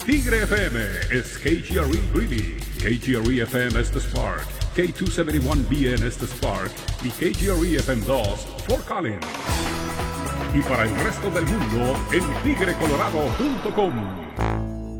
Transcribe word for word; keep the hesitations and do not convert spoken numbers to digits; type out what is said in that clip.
Tigre F M is K G R E Greeley, K G R E F M es The Spark, K doscientos setenta y uno B N es The Spark y K G R E F M dos Fort Collins. Y para el resto del mundo en tigre colorado punto com.